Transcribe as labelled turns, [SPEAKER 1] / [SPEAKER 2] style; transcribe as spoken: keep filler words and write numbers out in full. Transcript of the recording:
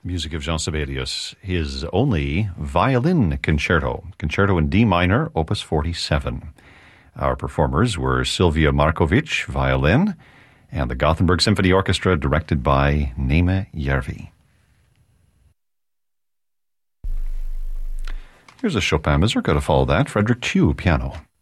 [SPEAKER 1] Music of Jean Sibelius, his only violin concerto, concerto in D minor, opus forty-seven. Our performers were Silvia Markovic, violin, and the Gothenburg Symphony Orchestra, directed by Neeme Järvi. Here's a Chopin mazurka to follow that, Frederick Chew, piano.